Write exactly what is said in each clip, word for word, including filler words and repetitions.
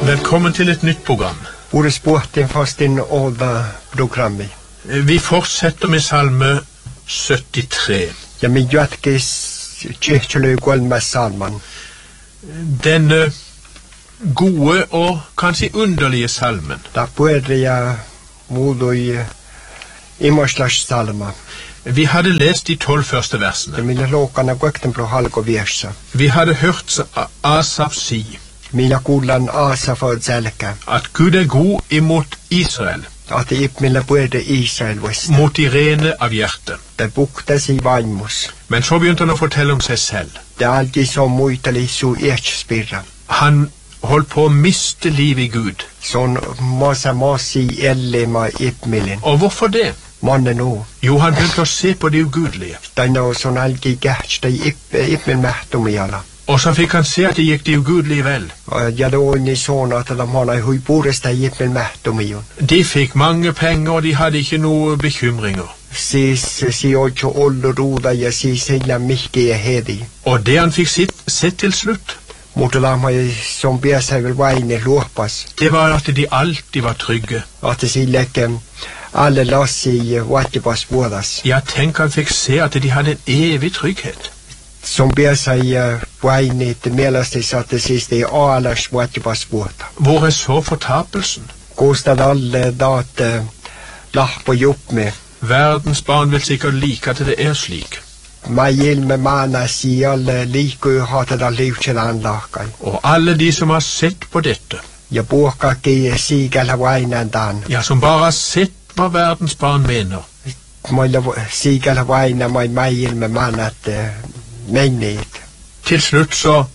Velkommen til et nytt program. Hvor sporten fast inn over programmet. Vi fortsetter med salme syttitre. Ja, men Jøtkes kyrkjeløgål med salmen. Denne gode og kanskje underlige salmen. Da bør jeg modo i imorslags salme. Vi hadde lest de tolv første versene. Det mine låkene gøkten på halv og versa. Vi hadde hørt Asaf si Mina kuulan Asaf og Zelka. At Gud er god imot Israel. At det milla burde Israel vest. Mot de rene av hjertet. Det bukta sig vaimus. Men så begynte han å fortelle om seg selv. Det er alltid så muitali så erkspirra. Han holdt på å miste liv i Gud. Sånn massa masi ellema ipmilin. Og hvorfor det? Månne nå. Jo, han begynte å se på det ugudelige. Det er nå sånn alltid gært, det er ipmin mættum i alla. Og så fikk han se at det gikk det ugudelige vel. Ja, det var inni sånn at de har høy bores det ipmin mættum i hon. De fikk mange penger, og de hadde ikke noe bekymringer. Si, si, ocho ollo roda, ja, si, silla mikke er hedi. Og det han fikk sitt, sett til slutt, måtte la meg som ber seg vel vegne låpas. det var at de alltid var trygge. At det sier lekke alle lass i vattebas bådas. Ja, tenk han fikk se at de hadde en evig trygghet. Som ber seg vegne til melastis at det siste er alers vattebas båda. Hvor er så fortapelsen? Kostad alle dat lapp og jobb med. Verdens barn vil sikkert like at det er slik. Majil med mana si alle like og hatet av livkjell anlakai. Og alle de som har sett på dette. Jeg båka ikke sigal av vegnen dan. Ja, som bare har sett hva verdens barn mener. Måla sigal av vegnen med majil med mana at uh, menighet. Til slutt så,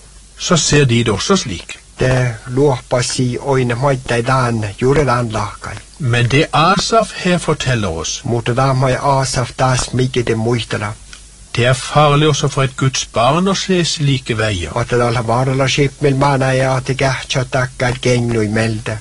så ser de det også slik. Det låpa si øyne møyde i dan, gjorde det anlakai. Men det Asaf her forteller oss, måtte da må Asaf da smykke det møyde da. det er farlig også for et Guds barn å se slike veier. At det alle bare la skip med manna er at det gærtja takkar genglo i melde.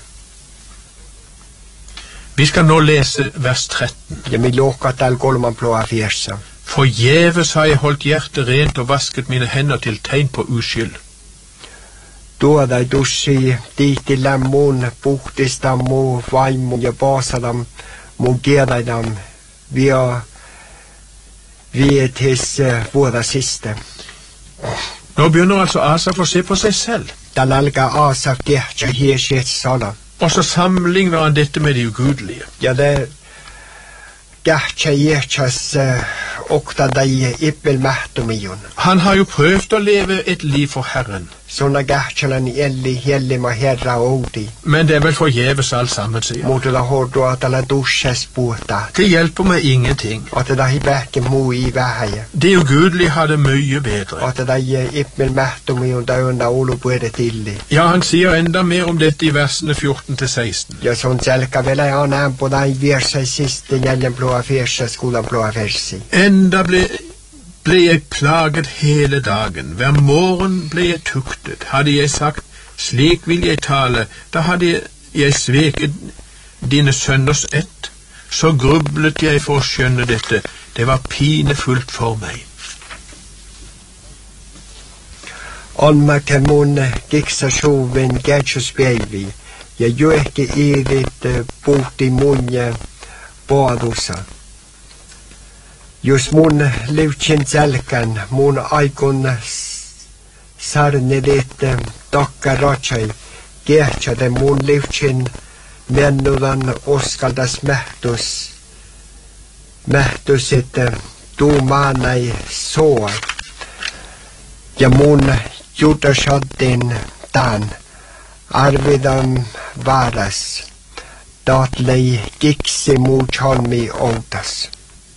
Vi skal nå lese vers tretten. Jeg vil låka til golman plåa fjersa. Forgjeves har jeg holdt hjertet rent og vasket mine hender til tegn på uskyld. Då de dussi dit i lemmon, buktis dem og vaimon, jeg basa dem, må geda dem, vi er vi er til uh, våre siste. Nå begynner altså Asaf å se på seg selv. Da lalga Asaf gjertja her skjert sala. Og så sammenligner han dette med det ugudelige. Ja, det gjertja gjertjas uh, okta deg ippel mættum i hon. Han har jo prøvd å leve et liv for Herren. Sånne gjertjalan i elli helli med herra odi. Men det er vel forgjeves alt sammen, sier. Måte la hårdo at alla dusjes båta. Det hjelper meg ingenting. At det i bække mo i veie. Det ugudelige har det mye bedre. At det i ippel mættum i hon da unna olo bøyde tilli. Ja, han sier enda mer om dette i versene fjorten til seksten. Ja, sånn selka vel jeg annen på deg versa i siste gjelden plåa fjersa, skolan plåa fersi. Enda ble... ble jeg plaget hele dagen. Hver morgen ble jeg tuktet. Hadde jeg sagt, slik vil jeg tale, da hadde jeg sveket dine sønners ett. Så grublet jeg for å skjønne dette. Det var pinefullt for meg. Alma kamone giksa sjoven gætjus beivi. Jeg gjør ikke irit uh, bort i munje badosa. Just mun livkjen zelkan, mun aikon sarne lite dakka ratjai, gärtja den mun livkjen mennudan oskaldas mähtus, mähtusit du manai soa. Ja mun jutashaddin dan, arvidan varas, datlei giksi muchalmi outas.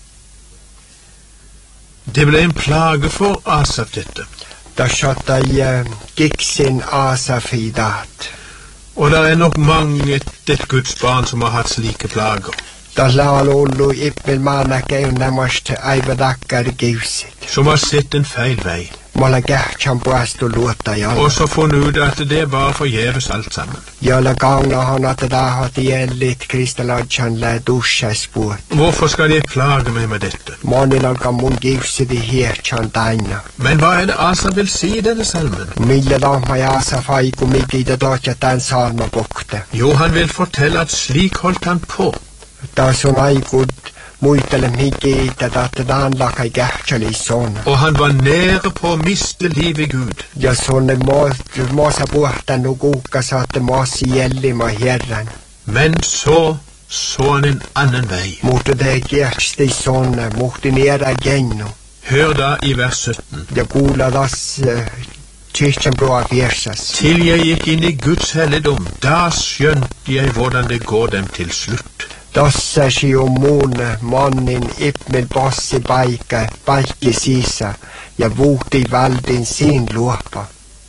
Det ble en plage for Asaf dette. Da skjøtta jeg giksin Asaf i dat. Og det er nok mange et Guds barn som har hatt slike plager. Da la lollo ippel manake unna mørste eivedakkar givsit. Som har sett en feil vei. Måla gärtjan på äst och låta jag. Og så funnet ut at det var forgjeves alt sammen. Jag la gagna han at det har det gjellit kristeladjan la duschas på. Hvorfor skal jeg plage meg med dette? Månen kan mun givse det hertjan daina. Men hva er det Asa vil si i denne salmen? Mille lamma ja Asa faiku migi det dotja den salma bokte. Jo, han vil fortelle at slik holdt han på. Da som aikud muitele migi det at det anlaka i gärtjali son. Og han var nære på å miste livet i Gud. Ja sonne måsa puhtan og kuka saatte måsi jellima herran. Men så så han en annen vei. Måtte det gärtste i sonne, måtte nere genno. Hør da i vers sytten. Ja kuulla das uh, kyrkjan bra versas. Til jeg gikk inn i Guds helligdom, da skjønte jeg hvordan det går dem til slutt. Tossa si on muun mannin ipmel passi paikka, paikki sisä, ja vuhti valdin sin luopa.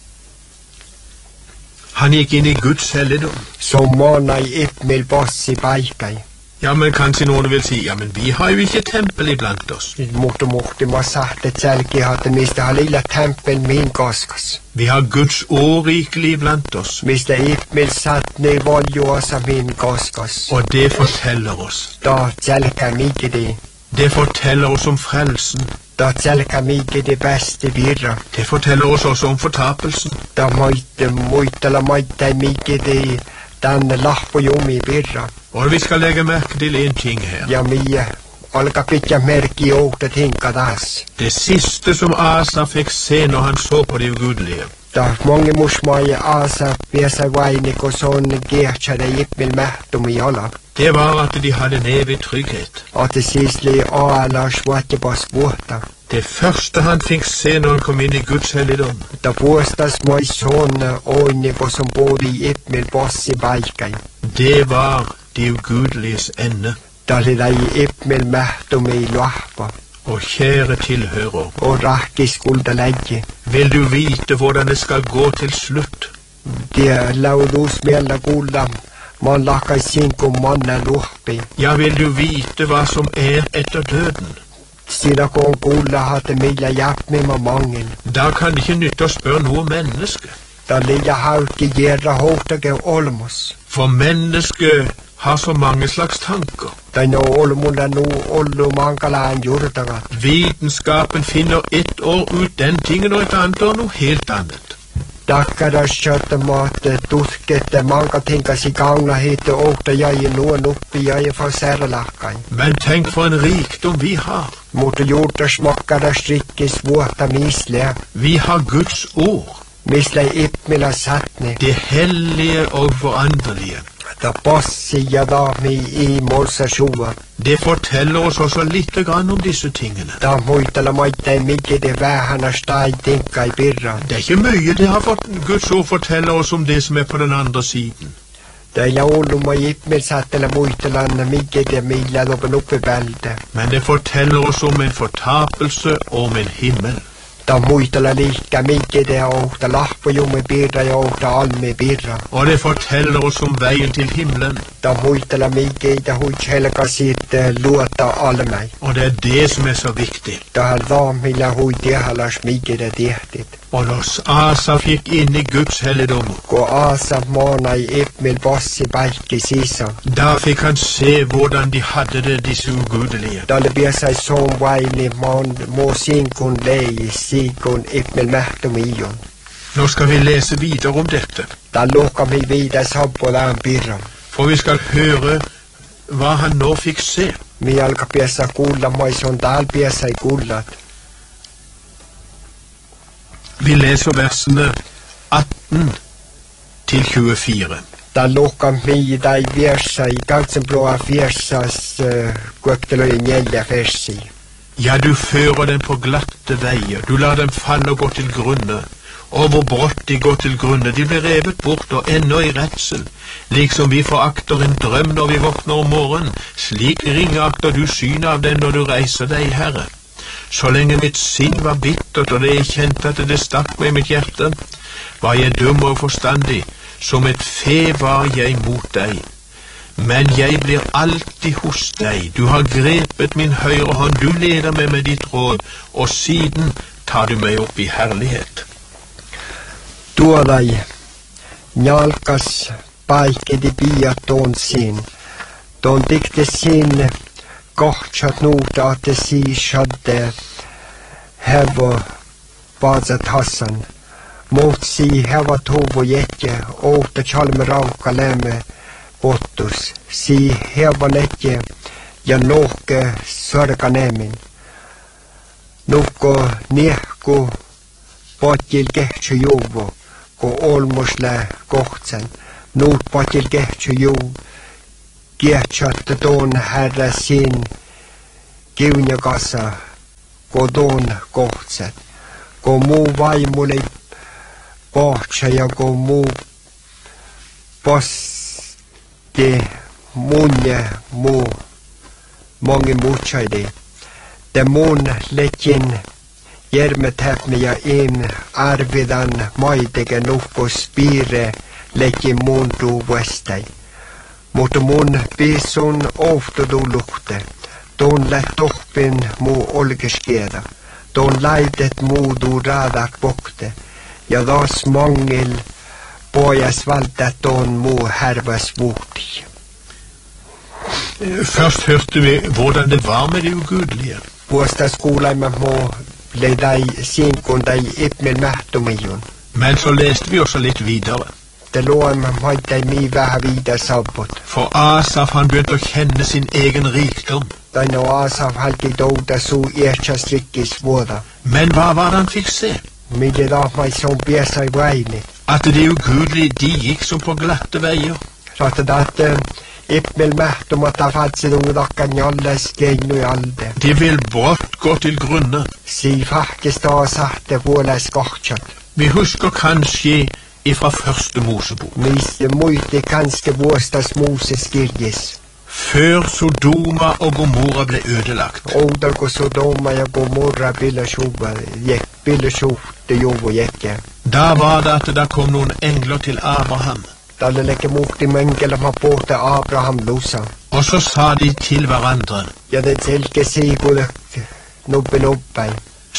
Han gikk inn i Guds helligdom. Som manai ipmel passi paikka. Ja, men kanskje noen vil si, ja, men vi har jo ikke tempel iblant oss. Mutta muhti ma sagt, et selki hatte mistä har lilla tempel min koskas. Vi har Guds ord rikelig iblant oss. Mistä ipmel satt ne voljoasa min koskas. Og det forteller oss. Da selka mike det. Det forteller oss om frelsen. Da selka mike det beste virra. Det forteller oss også om fortapelsen. Da moite, moitela moite mike det, den lahpo jumi virra. Og vi skal legge merke til en ting her. Ja, mie, alka pitja merki i åkta tinka das. Det siste som Asa fikk se når han så på det ugudelige. Da mange musmaie Asa pesa vainik og sånn gertjade ipmil mähtum i alla. Det var at de hadde en evig trygghet. At det sisli aala svarte på svåta. Det første han fikk se når han kom inn i Guds helligdom. Da postas moi sånne åniko som både i ipmil bossi baikai. Det var de ugudeliges ende. Da lida i ipmil mähtum i luahpa. Og kjære tilhører, og rakki skulda legge. Vil du vite hvordan det skal gå til slutt? Det laudus mella kullam. Man lakka sinko manna luhpi. Ja, vil du vite hva som er etter døden? Sida kon kulla hatte milla jappmi med mangen. Da kan det ikke nytte å spørre noe menneske. Da lilla hauki gjerra hotage olmos. For mennesket har så mange slags tanker. Da no olmunda no ollu mankala en jurdaga. Vitenskapen finner ett år ut den tingen og et annet år noe helt annet. Dakkada kjøtte mat, tuskete, manka tinkas i gangna hite åkta jeg noen oppi jeg for særlakkai. Men tenk for en rikdom vi har. Måtte jorda smakkada strikkes våta misle. Vi har Guds ord. Misle ipmila satne. Det hellige og foranderlige. Da bossi ja da mi i morsa sjua. Det forteller oss også litt grann om disse tingene. Da muitala moite mykje det væhana stai tinka i birra. Det er ikke mye det har fått Guds ord forteller oss om det som er på den andre siden. Da la oluma ipmel sattela muitala mykje det mila loppen oppe belde. Men det forteller oss om en fortapelse og om en himmel. Da muitala lika mykje det åkta lahpo jo med birra ja åkta all med birra. Og det forteller oss om veien til himmelen. Da muitala mykje da huits helga sitt uh, luota alle meg. Og det er det som er så viktig. Da har da mila hui dehalas mykje det dehtit. Og når Asa fikk inn i Guds helligdom, gå Asa måna i ipmil bossi baiki sisa. Da fikk han se hvordan de hadde det, disse ugudelige. Da det blir seg som vaili mån må sinkun lei sikun ipmil mehtum ion. Nå skal vi lese videre om dette. Da lukker vi videre sabbo den birra. For vi skal høre hva han nå fikk se. Vi alka piesa kulla moi son dal piesa i kullat. Vi leser versene atten til tjuefire. Da lukker vi dei versa i ganske blåa versas uh, guktelo i njelja versi. Ja, du fører dem på glatte veier, du lar dem falle og gå til grunne. Og hvor brått de går til grunne, de blir revet bort og ennå i redsel. Liksom vi forakter en drøm når vi våkner om morgenen, slik ringeakter du synet av den når du reiser deg, Herre. Så lenge mitt sinn var bittert, og det jeg kjente at det stakk meg i mitt hjerte, var jeg dum og forstandig, som et fe var jeg mot deg. Men jeg blir alltid hos deg, du har grepet min høyre hånd, du leder meg med ditt råd, og siden tar du meg opp i herlighet. Tuolai njalkas paikedi biaton sin. Ton dikte sin kohtsat nuuta ate si shadde hevo vaazat hassan. Mot si heva tovo jetje oota chalme rauka lämme pottus. Si heva netje ja nohke sorganemin. Nukko niehku potil kehtsy juvo, ko olmusle kohtsen. Nuut potil kehtsy juv, kiehtsatte toon härra siin kiunja kassa, ko toon kohtsen. Ko muu vaimuli pohtsa ja ko muu posti munje muu mongi muutsaidi. Te mun letjin järmetäpme ja in arvidan maitege nuhkus piire letjin mun tuu vestai. Mutta mun piisun oftoduluhte. Tuon läht tohpin muu olkeskeeda. Tuon laitet muu tuu raadak pokte. Ja taas mangil pojas valta tuon muu härvas vuhti. Først hørte vi hvordan det var med det ugudelige. Puostas kuulaimme muu leidai siinkundai ipmil mähtumijun. Men så leste vi også litt videre. Det luomme maittai mii vähän videre sabbut. For Asaf han begynte å kjenne sin egen rikdom. Taino Asaf halki douda suu iähtsas rikkis vuoda. Men hva var det han fikk se? Mille lahmai son piesai vaini. At det ugudelige, de gikk som på glatte veier. Saata taate ipmil mähtumata fatsidungu takkan jalles keinu jalde. De vil brått gå til grunne. Si fahkistaa sahte vuoles kohtsat. Vi husker kanskje ifra første Mosebok. Miste muiti kanske vuostas Moses kirjis. Før Sodoma og Gomorra ble ødelagt. Oudarko Sodoma ja Gomorra pille sjuva, jek pille sjuvte juvo jekke. Da var det at det kom noen engler til Abraham. Dalle lekke mukti mengele ma pohte Abraham lusa. Og så sa de til hverandre. Ja det selke sigulek nubbe nubbai.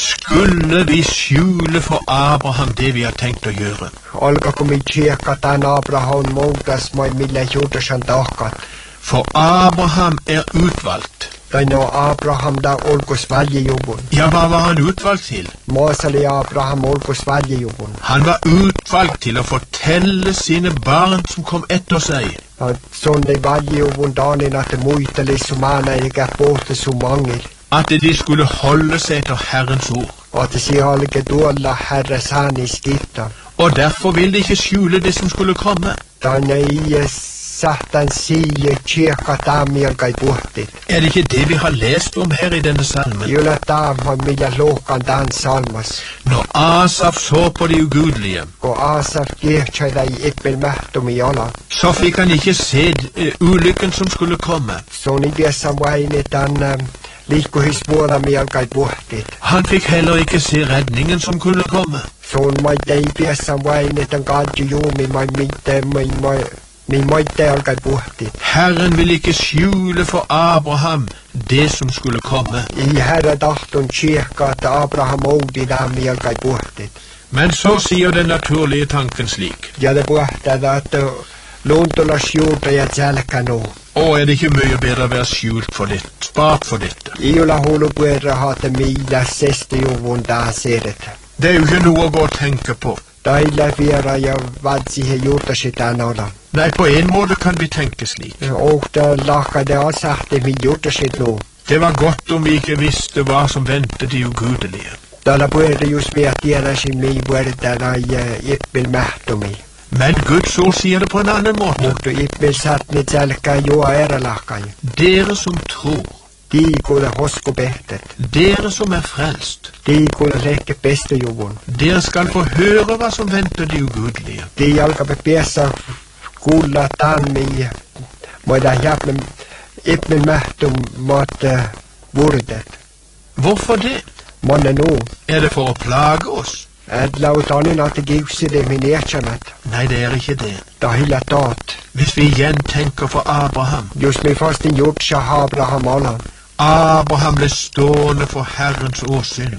Skulle vi skjule for Abraham det vi har tenkt å gjøre? Olga komi tjekka tämän Abraham muutas moi mille juudasan tahkat. For Abraham er utvalgt. Taino Abraham da olkos väljejuvun. Ja, hva var han utvalgt til? Moosali Abraham olkos väljejuvun. Han var utvalgt til å fortelle sine barn som kom etter seg. Sonne väljejuvun danin at muiteli sumana eikä pohte sumangil. At de skulle holde seg til Herrens ord. Og at si halke tuolla herra sani skitta. Og derfor vil de ikke skjule det som skulle komme. Taina iie sahtan siie tjekka taamialkai puhtit. Er det ikke det vi har lest om her i denne salmen? Jula taamhan millä lohkan tämän salmas. Når Asaf så på de ugudelige, Ko Asaf kiehtsaida i ippel mähtumi ala. så fikk han ikke se uh, ulykken som skulle komme. Soni piessan vaini tämän uh, liikkuhisvuodamialkai puhtit. Han fikk heller ikke se redningen som kunne komme. Son maitei piessan vaini tämän kaadju juumi mai mitte mai mai Min moitte alkai puhtit. Herren vil ikke skjule for Abraham det som skulle komme. I herra tahtun tjekka, at Abraham oudi dami alkai puhtit. Men så sier den naturlige tanken slik. Ja det puhtat, at luontolas juurta ja tjälkä nu. Å, er det ikke mye bedre å være skjult for dette, spart for dette? Iula hulupuerra hate millä sestijuvun taaseret. Det er jo ikke noe å gå og tenke på. Tailla viera ja vatsihe juurtasi tän olla. Nei, på en måte kan vi tenke slik. Ohta lakade asahte min juurtasit nu. Det var godt om vi ikke visste hva som ventet de ugudelige. Täällä puhuta just vielä tiedäisin mi puhutaan ippil mähtumi. Men Guds ord sier det på en annen måte. Mutta ippil satt nyt jälkää juo erälahkai. Dere som tror, Tiikulle hosku pehtet. dere som er frelst, Tiikulle lehke pestujuvun. dere skal få høre hva som venter de ugudelige. Tii alkape piessä kuulla tammi. Moida jäpme ippil mähtum mat vurdet. Hvorfor det? Monne nu. Er det for å plage oss? Et lautanin at giusi det min ehtsamet. Nei, det er ikke det. Da hilla taat. Hvis vi igjen tenker for Abraham. Just min fastin juurtsa Abraham alan. Abraham ble stående for Herrens åsyn.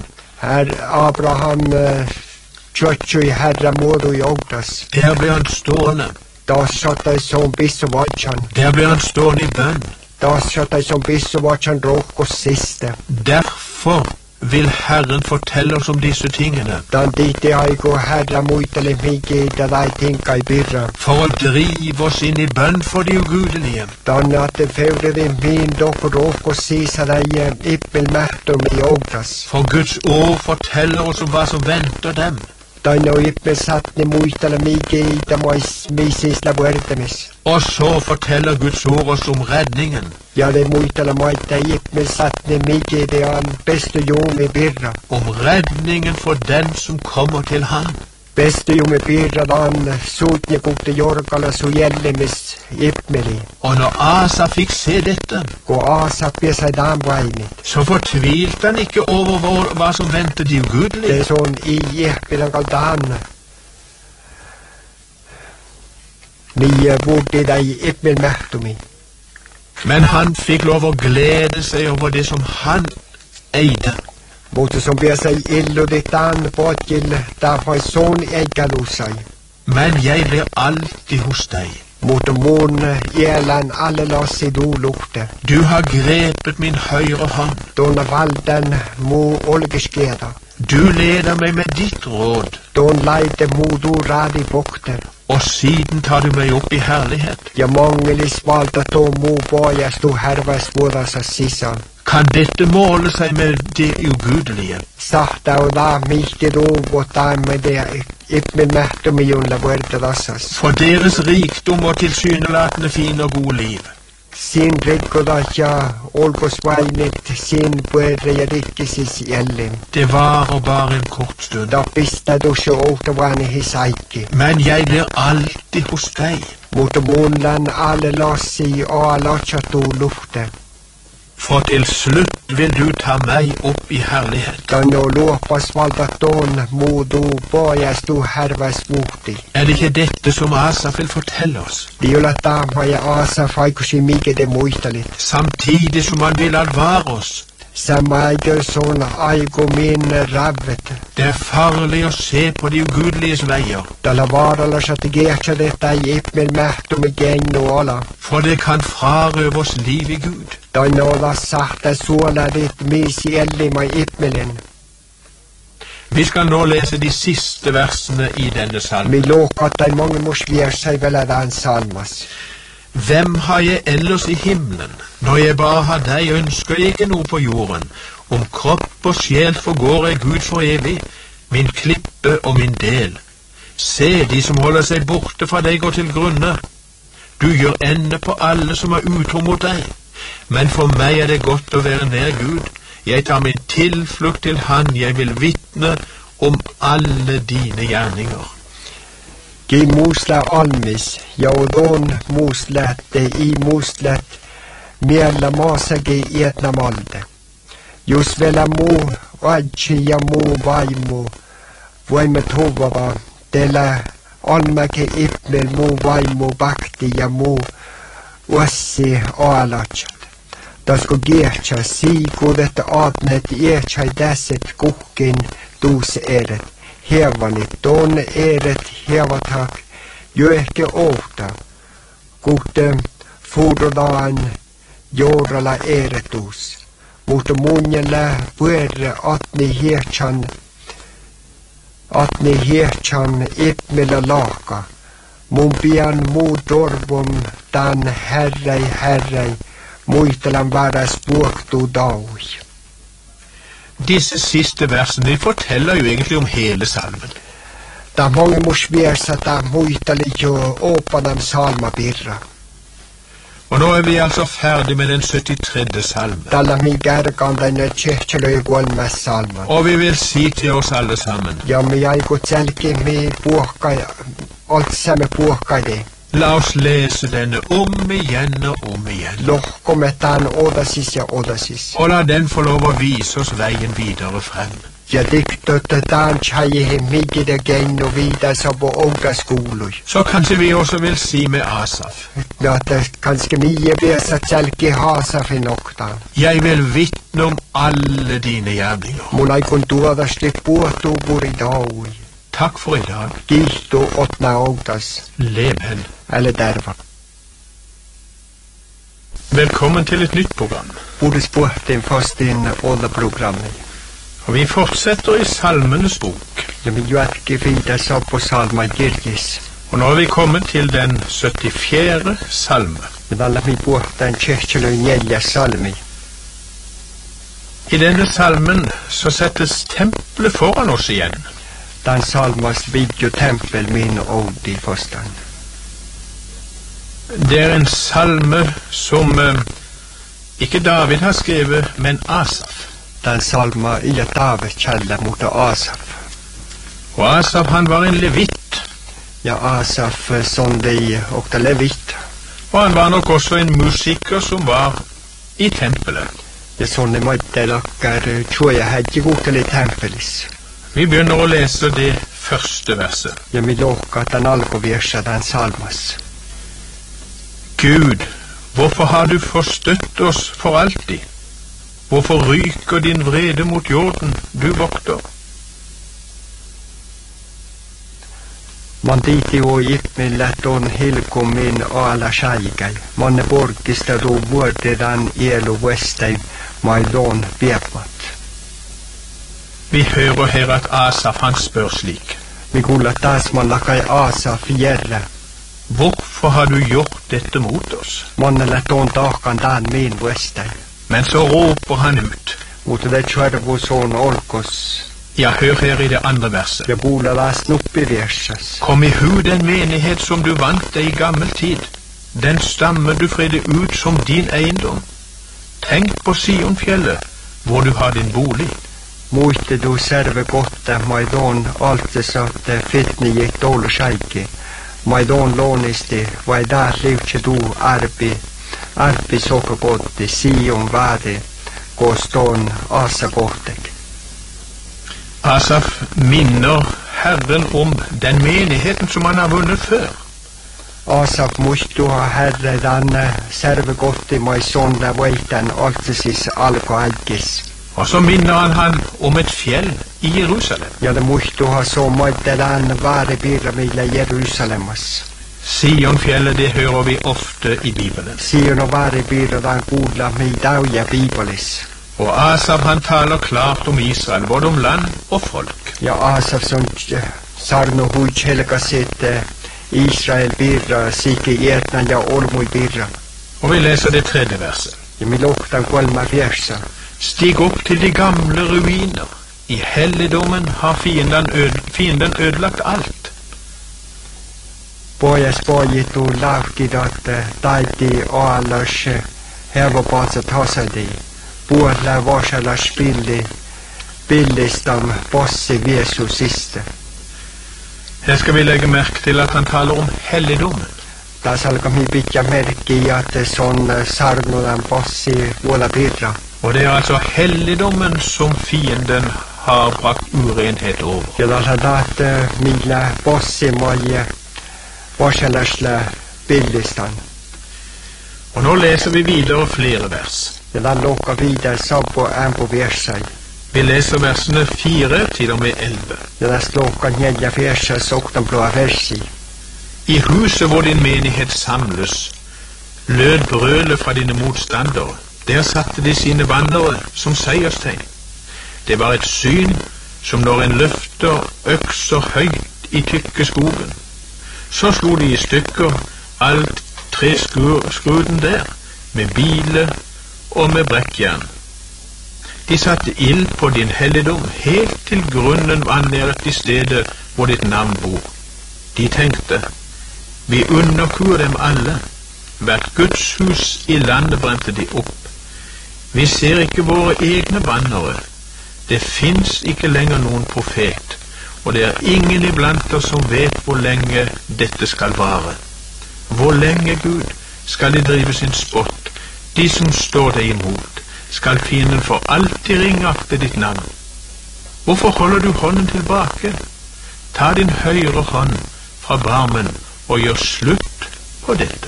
Herr Abraham uh, kjøtju i herra mådu i ogdas. Der ble han stående. Da satt jeg som bisso vatsjan. Der ble han stående i bønn. Da satt jeg som bisso vatsjan råk og siste. Derfor vil Herren fortelle oss om disse tingene. Dan dit jeg og herra muitale migi da dei tinka i birra. For å drive oss inn i bønn for de ugudelige. Dan at det fevre vi min dok råk og sisa dei ippel mertum i ogdas. For Guds ord forteller oss om hva som venter dem. Dan og ippel sattne muitale migi da mois misis la buertemis. Og så forteller Guds ord oss om redningen. Ja, det muitale moita ippel sattne migi det er beste jom i birra. Om redningen for den som kommer til han. Beste jom i birra dan sutne kokte jorkala så gjellemis ippmeli. Og når Asa fikk se dette, og Asa ber seg dan beinit. så fortvilte han ikke over hva, hva som ventet de Det ugudelige. er sånn i jeppilan kaldan. Ni bodde dei ippel mertumi. Men han fikk lov å glede seg over det som han eide. Måte som ber seg illo ditt an på til da har sånn eigalusai. Men jeg blir alltid hos deg. Måte mån gjelan alle las i do lukte. Du har grepet min høyre hånd. Dona valden mo olgeskeda. Du leder meg med ditt råd, Don leide mo do radi bokter. og siden tar du meg opp i herlighet. Ja mangelis valda to mo bojas do hervas vodas as sisan. Kan dette måle seg med det ugudelige? Sahta og da milte do og da med det ippel mertum i junla buerte dassas. For deres rikdom og tilsynelatende fine og gode liv. Sin rikkodatja olgos vainit sin puerre ja rikkisis jällim. Det varer bare en kort stund. Da pistä dusse outavani hisaikki. Men jeg blir alltid hos deg. Mutta munlan alle lassi og alatsatu lufte. For til slutt vil du ta meg opp i herlighet. Dan og luopas valdaton mudu pojas du hervas vuhti. Er det ikke dette som Asaf vil fortelle oss? Diola tamha ja asa faikusi mike de muistalit. Samtidig som han vil advare oss. Sama eiger sån aigo min ravvet. Det er farlig å se på de ugudeliges veier, Dalla varala satte gertja detta i ippmel mertum i geng og ala. for det kan frarøve oss liv i Gud. Dan ola sahta suola dit misi ellima ippmelen. Vi skal nå lese de siste versene i denne salmen. Mi lokata i mange mosvier seg vel dan salmas. Hvem har jeg ellers i himmelen? Når jeg bare har deg, ønsker jeg ikke noe på jorden. Om kropp og sjel forgår jeg Gud for evig, min klippe og min del. Se, de som holder seg borte fra deg går til grunne. Du gjør ende på alle som er utro mot deg. Men for meg er det godt å være nær Gud. Jeg tar min tilflukt til Han, jeg vil vitne om alle dine gjerninger. Gi musla almis, ja og don muslet i muslet, miela masagi etna malde. Just vela mu, adji ja mu vaimu, voimme tovava, dela almake ippmel mu vaimu bakti ja mu, uassi alatsat. Da sko gertja sigo detta adnet ertja i desset kukin dus eret. Hevanit, don eret hevatak, jo ikke åta. Gute fodrodan, jorala eretus. Mutta munjela puerre atni herchan, atni herchan ippmela laka. Mun pian muu dorvum dan herrei herrei, muitelan varas puoktu daui. Disse siste versene de forteller jo egentlig om hele salmen. Da mange mosviersa da muitali jo åpanam salmabirra. Og nå er vi altså ferdig med den syttitredje salmen. Dalla mi gärkandainen tjehtelöi kolmas salman. Og vi vil si til oss alle sammen, Ja mi aikut selki mi puhkai, alt samme puhkaide. la oss lese denne om igjen og om igjen. Lohkometaan odasis ja odasis. Og la den få lov å vise oss veien videre frem. Ja diktot dan tjeje mykje det gen og videre som på unga skoler. Så kanskje vi også vil si med Asaf. Ja, det kanskje mye besa tjelke Asaf i nokta. Jeg vil vittne om alle dine gjerninger. Mulla ei kontuada slipp båt og bor i dag. Takk for i dag. Gilt og åtna ågtas. Lev hen. Eller derva. Velkommen til et nytt program. Borde spurt inn fast inn alle programmet. Og vi fortsetter i Salmenes bok. Ja, vi jo ikke videre så på salma Girgis. Og nå er vi kommet til den syttifjerde salme. Men alle vi bort den kyrkjeløy njelja salmi. I denne salmen så settes tempelet foran oss igjen. Den salmas video tempel min og i forstand. Det er en salme som eh, ikke David har skrevet, men Asaf. Den salma i et David kjelle mot Asaf. Og Asaf han var en levitt. Ja, Asaf som de og det levitt. Og han var nok også en musiker som var i tempelet. Ja, sånne måtte lakker tror jeg hadde gått til i tempelis. Vi begynner å lese det første verset. Ja, vi lukker at den algo verser den salmas. Gud, hvorfor har du forstøtt oss for alltid? Hvorfor ryker din vrede mot jorden, du vokter? Man diti og gitt min lett on hilkom min ala sjeigai. Man er borgistad og vorde den el og vestei, maidon vepmat. Vi hører her at Asaf han spør slik. Vi gulla tas man lakai Asaf gjerre. Hvorfor har du gjort dette mot oss? Man er lett on dakan dan min vestei. Men så råper han ut. Mot det kjørvo sånn orkos. Ja, hør her i det andre verset. Jeg bola las noppi versas. Kom i hu den menighet som du vant deg i gammel tid. Den stamme du fredde ut som din eiendom. Tenk på Sionfjellet, hvor du har din bolig. Måte du serve gotte, maidon alt det satt fitni gikk dårlig sjeike. Maidon lånisti, vai der livkje du arbi, arbi soka gotte, Sion vade, gåstån asa gotteg. Asaf minner Herren om den menigheten som han har vunnet før. Asaf måste ha herre denne serve gotte, mai sonda veitan altesis alko eikis. Og så minner han han om et fjell i Jerusalem. Ja, det måste ha så måtte den vare pyramida Jerusalemas. Sionfjellet, det hører vi ofte i Bibelen. Sion og vare pyramida gudla med dauja bibelis. Og Asaf han taler klart om Israel, både om land og folk. Ja, Asaf som sarno huj helga sitte Israel birra, sikke etna ja ormoi birra. Og vi leser det tredje verset. Ja, mi luktan kolma versa. Stig opp til de gamle ruiner. I helligdommen har fienden, øde, fienden ødelagt alt. Bojas bojit og lavgidat daiti og allars hervobats tasadi. Båla varsala spilli billistam bossi vesu siste. Her skal vi legge merke til at han taler om helligdommen. Da salga mi bytja merke i at sånn sarnodan bossi vola birra. Og det er altså helligdommen som fienden har brakt urenhet over. Ja, da hadat mila bossi moje varsalasla billistan. Og nå leser vi videre flere vers. Ja, da lukka videre sabbo en på versai. Vi leser versene fire til og med elleve. Ja, da slukka njelja versa soktan blåa versi. I huset hvor din menighet samles, lød brølet fra dine motstandere. Der satte de sine bannere som seierstegn. Det var et syn som når en løfter økser høyt i tykke skogen. Så slo de i stykker alt tre skruden der, med bile og med brekkjern. De satte ild på din helligdom helt til grunnen var næret i stedet hvor ditt navn bor. De tenkte, vi underkuer dem alle. Hvert Guds hus i landet brente de opp. Vi ser ikke våre egne bannere. Det finnes ikke lenger noen profet, og det er ingen iblant oss som vet hvor lenge dette skal vare. Hvor lenge, Gud, skal de drive sin spott, de som står deg imot, skal fienden for alltid ringakte ditt navn. Hvorfor holder du hånden tilbake? Ta din høyre hånd fra barmen og gjør slutt på dette.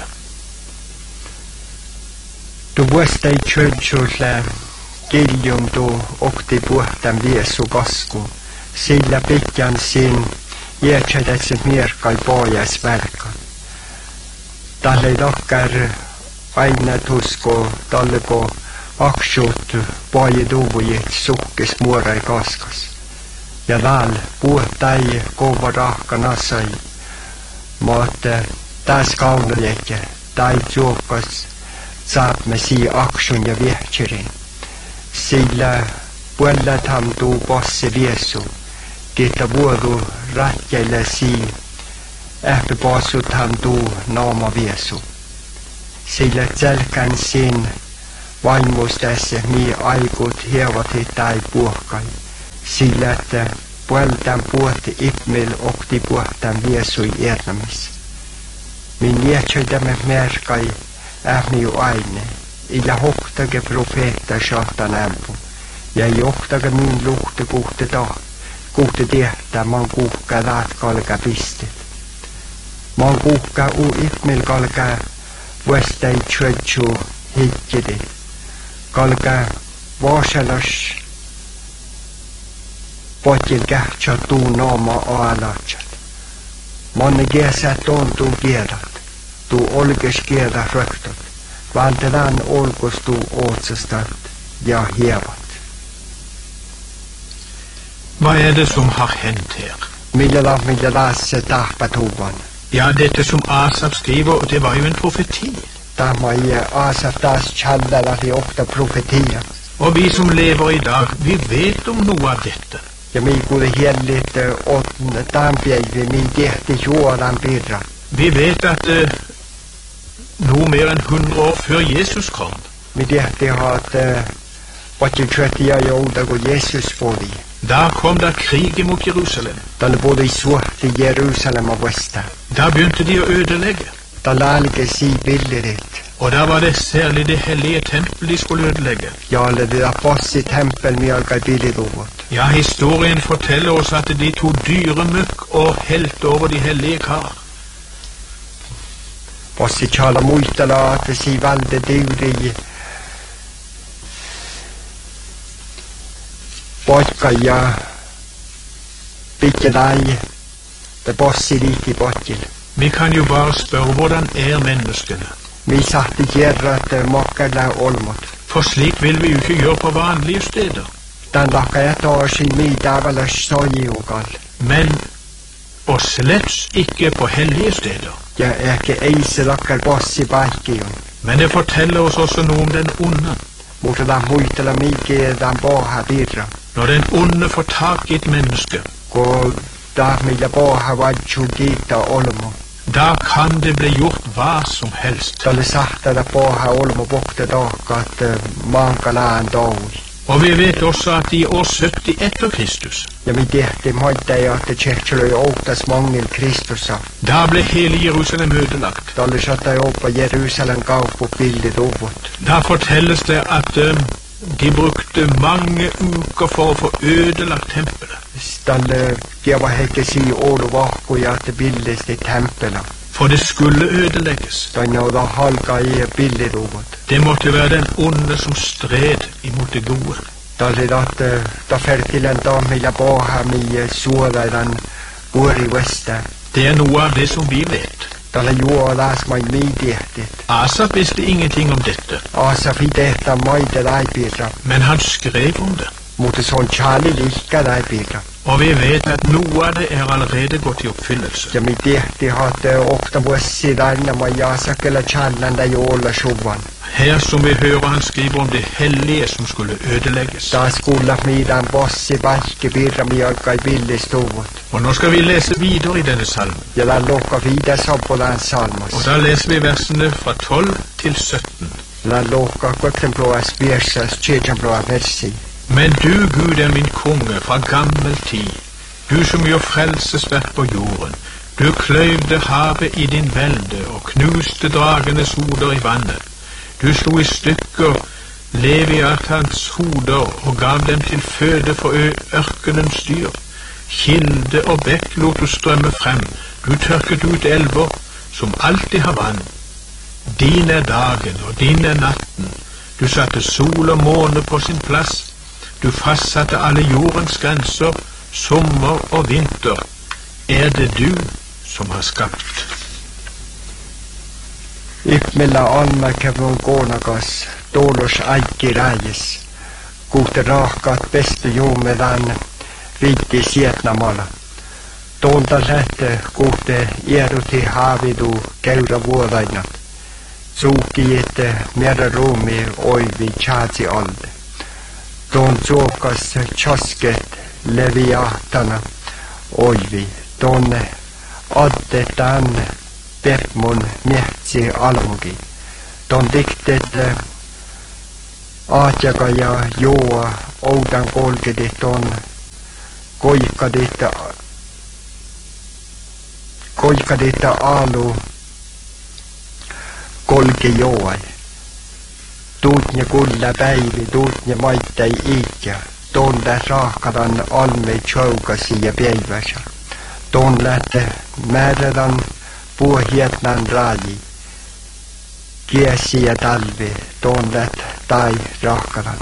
Du vuosta ei tjöntsulle kiljum du okti puhtan viesu kasku, sillä pitkän sin jätsädätse mierkai pojas värkan. Talle takkar aina tusko talleko aksut poje tuvujit sukkes muorai kaskas. Ja laal puhtai kova rahka nasai, mutta taas kaunojeke tai juokas saab me sii aksun ja viehtserin. Sillä puolella hamtuu posse viesu, kiitta vuodu ratjaille sii, ähpä possut hamtuu naama viesu. Sillä tselkän sin vaimustesse mii aikut hievatit tai puhkai, sillä että puoleltaan puhti ipmil okti puhtaan viesui ernamis. Min jähtsöitämme merkai ähmiu aine, illa hoktage profeetta shahtan ämpu, ja johtage min luhte kuhte ta, kuhte tehtä man kuhka laat kalka pistet. Man kuhka u ipmil kalka vuostai tjötsu hikkidi, kalka vaasalas potil kähtsä tuu naama aalatsat. Manne kiesä tontuu kiedat, tuu olkes kiedat röktot, vältetään olkos tuu ootsastat ja hievat. Vad är det som har hänt här? Millä millä se tahpatuvan. Ja, detta som Asaf skriver, det var ju en profeti. Tämä ei Asaf taas challalla i ofta profetia. Och vi som lever idag, vi vet om nog av detta. Ja mi kuule hellit åt tämpäivi mi tehti juodan pirra. Vi vet att eh, nog mer än hundra år för Jesus kom. Mi tehti hat patjutsötiä jouda kun Jesus poli. Da kom det krig mot Jerusalem. Tälle poli suhti Jerusalem vasta. Da begynte de å ødelegge. Tälle alke si bilderit. Og da var det særlig det hellige tempel de skulle ødelegge. Ja, det der passi tempel mi alkai billedovot. Ja, historien forteller oss at de tog dyremøkk og helt over de hellige kar. Passi tjala muistella at si valde dyri paikka ja pikkelai det passi liiki paikil. Vi kan jo bare spørre hvordan er menneskene. Vi satt i gjerrat makkala olmot. For slik vil vi jo ikke gjøre på vanlige steder. Den lakka jeg tar sin middavelas sojiugal. Men, og slett ikke på hellige steder. Ja, er ikke eise lakkar boss i baikion. Men det forteller oss også noe om den onde. Mutta den muistella mikä den paha virra. Når den onde får tak i et menneske, Kun da millä paha vaitsu kiittää olmo. da kan det bli gjort hva som helst. Tälle sahtella paha olmo pokte taakkaat maankalaan taui. Og vi vet også at i år sytti etter Kristus, Ja mi tehti moitteja, että tsehtselöi outas mangil Kristusa. da ble hele Jerusalem ødelagt. Tälle saattaa oppa Jerusalem kauppu bildet uvot. Da fortelles det at um, de brukte mange uker for å få ødelagt tempelet. Tälle kieva hekke si olu vahkuja, että bildesti tempela. For det skulle ødelegges. Tänne oda halka i bildet uvot. Det måtte være den onde som stred imot det gode. Tälle että ta fertilen ta millä paha mi suolaidan puori vesta. Det er noe av det som vi vet. Tälle juodas mai mi tehtit. Asaf visste ingenting om dette, Asaf i tehtä maite laipirra. men han skrev om det. Mutta se on Charlie lihka laipirra. Og vi vet at noe av det er allerede gått i oppfyllelse. Ja mi tehti hat okta vuossi aina mai jaasakella Charlanda jolla suvan. Her som vi hører han skriver om det hellige som skulle ødelegges. Taas kuulla miidän bossi vaikki pirra mi alkai billistuvut. Og nå skal vi lese videre i denne salmen. Ja la lokka viida sopolan salmos. Og da leser vi versene fra tolv til sytten. La lokka kvektenblåas biersas tjejanblåa versi. Men du, Gud, er min konge fra gammel tid. Du som gjør frelsesverk på jorden. Du kløyvde havet i din velde og knuste dragenes hoder i vannet. Du slo i stykker Leviat hans hoder og gav dem til føde for ørkenens dyr. Kilde og bekk lot du strømme frem, du tørket ut elver som alltid har vann. Din er dagen og din er natten, du satte sol og måne på sin plass, du fastsatte alle jordens grenser, sommer og vinter, er det du som har skapt. Ipmillä almakevun koonakas, tuolus aikki rääjis, kuhte rahkat pestu juumedan viitti Sietnamalla. Tuolta lähtee kuhte ieruti haavidu käydä vuodainat, suuki ette meidän ruumi oivi tjaatsi alde. Tuon suokas tjosket leviahtana oivi, tuonne addetaan Pepmun mietsi almugi. Ton diktet aatjaka ja juua oudan kolkedit on koikadit koikadit aalu kolke joai. Tuutne kulla päivi, tuutne maittai iikja. Tuon läht raakadan alme tjoukasi ja päivässä. Tuon läht määrädan puohietnan raaji, kiesi ja talvi, tuon lätt tai rahkaran.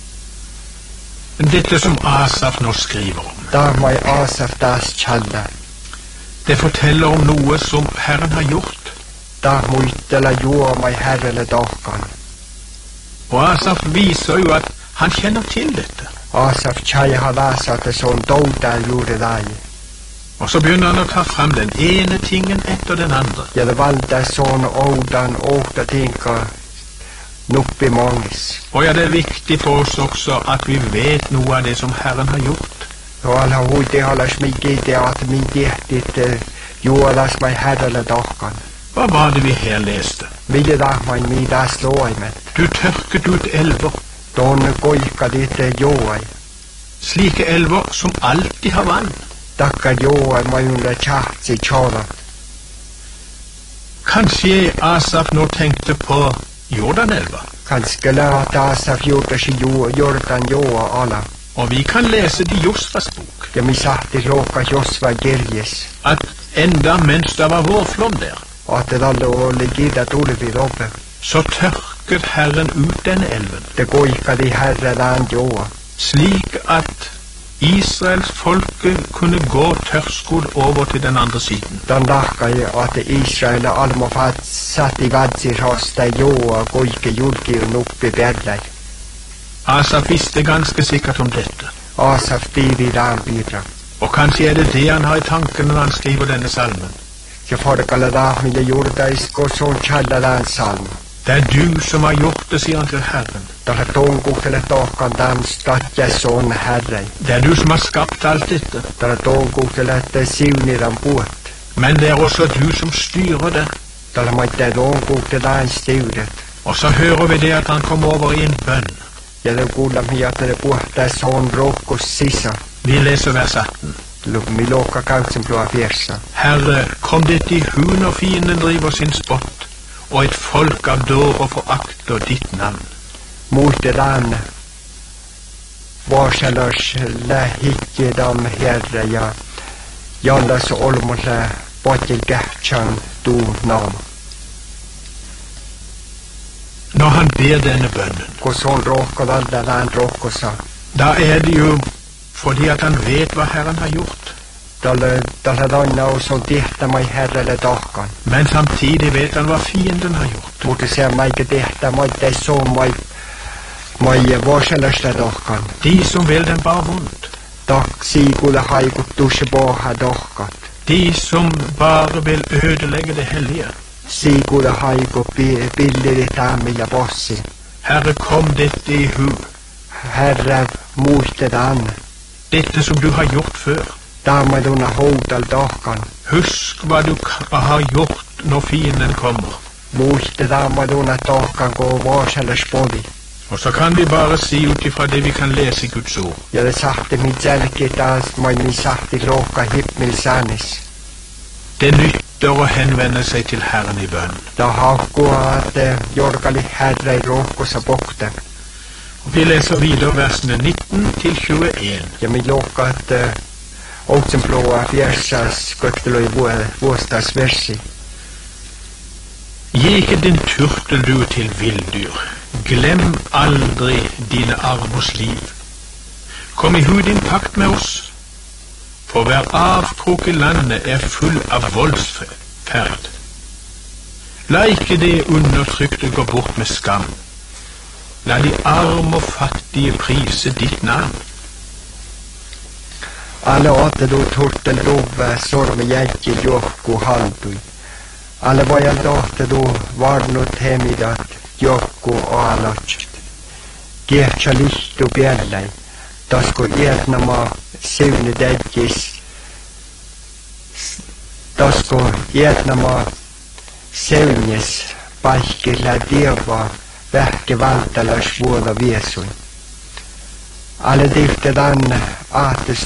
Dette som Asaf nå skriver om, Da mai Asaf das tjalla, det forteller om noe som Herren har gjort. da muistella juo mai herrelle dohkan. Og Asaf viser jo at han kjenner til dette. Asaf tjai har läsat det som douda juuri lai. Og så begynner han å ta frem den ene tingen etter den andre. Ja det valda sån oudan åkta tinka nuppi mongis. Og ja, det er viktig for oss også at vi vet noe av det som Herren har gjort. Ja alla huiti halas mi kiite at mi tehtit juolas mai herrelle dohkan. Hva var det vi her leste? Mille tahmain mi das loimet. Du tørket ut elver, Tuon koikadit joai. slike elver som alltid har vann. Takka joai majunle tjahtsi tjola. Kanskje Asaf nå tenkte på Jordanelva. Kanske läät Asaf juutasi Jordan joa ala. Og vi kan lese det i Josvas bok, Ja mi sahti loka Josva kirjes. at enda mens det var vårflom der, Att alle oli kida tulvi lope. så tørket Herren ut denne elven, Te koikadi herrelaan joa. slik at Israels folke kunne gå tørrskodd over til den andre siden. Dan lahkai at Israel almo fat sati vatsi rosta joa koike julki nuppi perlai. Asaf visste ganske sikkert om dette, Asaf tiiri raanpiirra. og kanskje er det det han har i tanken når han skriver denne salmen. Ja forkalla tahmille juurdais koson tjalladaan salma. Det er du som har gjort det, sier han til Herren. Tällä toukokuulle tohkan dans tatjas on herrei. Det er du som har skapt alt dette, Tällä toukokuulle että siuniran puot. men det er også du som styrer det. Tällä maitte toukokuulle dans stiudet. Og så hører vi det at han kom over i en bønn. Ja te kuulla miattele puhtais on rohkos sisa. Vi leser vers atten. Lukmi lokka kautsen plua fiersa. Herre, kom det i hu når fienden driver sin spott, og et folk av dårer forakter ditt navn. Muistetaan vuoselos lähikkedam herre ja jallas olmulle potil kähtsän tuu naama. Når han ber denne bønnen, Kun on rohko valdalaan rohkosa. da er det jo fordi at han vet hva Herren har gjort, Tällä tällä dannaus on tehtämai herrelle tohkan. men samtidig vet han hva fienden har gjort. Mutta se maike tehtä maittais soon mai mai vuoselasta tohkan. De som vil dem bare vondt, Tak siikulle haikuttuus poha tohkat. de som bare vil ødelegge det hellige. Siikulle haiku pi- pilliri tammi ja possi. Herre, kom dette i hu, Herre muistetaan. dette som du har gjort før. Taamaduna houdal tohkan. Husk hva du k- har gjort når fienden kommer. Muistetaan maduna tohkan ko vuoselas poli. Og så kan vi bare si ut ifra det vi kan lese i Guds ord. Ja det sahti mit jälki taas mai mi sahti lohka himmel saanis. Det nytter å henvende seg til Herren i bønn. Ta haukkua, että jorkali herrei rohkossa pokta. Vi leser videre versene nitten til tjueen. Ja min luokat Outsenploa fjersas köttelöi vuostas versi. Gi ikke din turteldue til villdyr. Glem aldri dine armers liv. Kom i hu din pakt med oss, for hver avkrok i landet er full av voldsferd. La ikke det undertrykte gå bort med skam. La de arme og fattige prise ditt navn. Alle åter då turteldove sorme jäkki johku haldui. Alle vojan dohte då varnut hemidat johku aalotsit. Kiehtsä lihtu piellai. Tasko ietnama sivne tätkis. Tasko ietnama sivnes paikilla tievaa vähke valtalas vuoda viesuin. Alle tihte dan ahtes